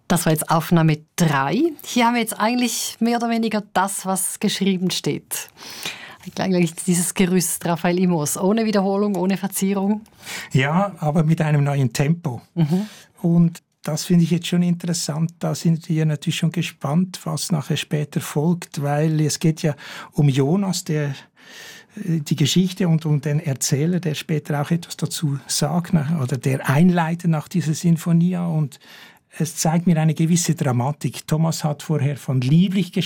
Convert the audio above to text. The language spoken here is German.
Das war jetzt Aufnahme 3. Hier haben wir jetzt eigentlich mehr oder weniger das, was geschrieben steht. Eigentlich dieses Gerüst Raphael Immers, ohne Wiederholung, ohne Verzierung. Ja, aber mit einem neuen Tempo. Und das finde ich jetzt schon interessant. Da sind wir natürlich schon gespannt, was nachher später folgt, weil es geht ja um Jonas, die Geschichte und um den Erzähler, der später auch etwas dazu sagt, oder der einleitet nach dieser Sinfonia. Und es zeigt mir eine gewisse Dramatik. Thomas hat vorher von lieblich gesprochen.